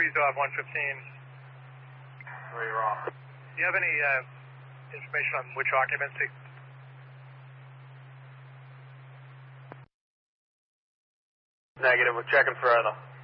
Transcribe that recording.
you still have 115. Where you're off. Do you have any information on which occupancy? Negative, we're checking further.